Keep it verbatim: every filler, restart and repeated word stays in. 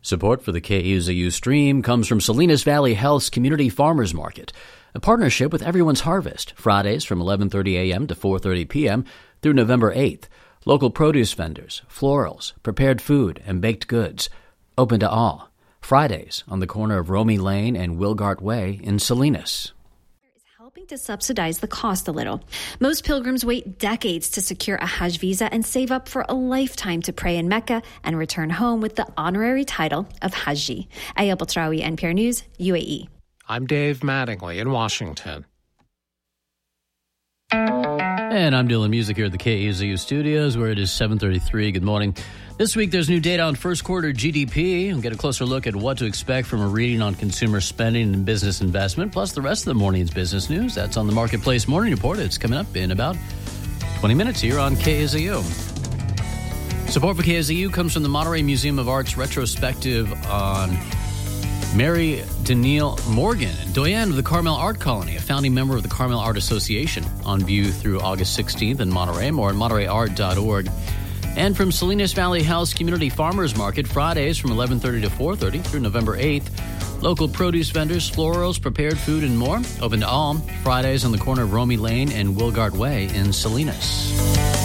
Support for the K E Z U stream comes from Salinas Valley Health's Community Farmers Market, a partnership with Everyone's Harvest, Fridays from eleven thirty a.m. to four thirty p.m. through November eighth. Local produce vendors, florals, prepared food, and baked goods. Open to all. Fridays on the corner of Romy Lane and Wilgart Way in Salinas. Helping to subsidize the cost a little. Most pilgrims wait decades to secure a Hajj visa and save up for a lifetime to pray in Mecca and return home with the honorary title of Hajji. Ayel Batrawi, N P R News, U A E. I'm Dave Mattingly in Washington. And I'm Dylan Music here at the K E Z U studios, where it is seven thirty-three. Good morning. This week, there's new data on first quarter G D P. We'll get a closer look at what to expect from a reading on consumer spending and business investment, plus the rest of the morning's business news. That's on the Marketplace Morning Report. It's coming up in about twenty minutes here on K E Z U. Support for K E Z U comes from the Monterey Museum of Art's retrospective on Mary Danielle Morgan, doyen of the Carmel Art Colony, a founding member of the Carmel Art Association, on view through August sixteenth in Monterey, more at monterey art dot org. And from Salinas Valley Health's Community Farmers Market, Fridays from eleven thirty to four thirty through November eighth. Local produce vendors, florals, prepared food, and more. Open to all. Fridays on the corner of Romy Lane and Wilgart Way in Salinas.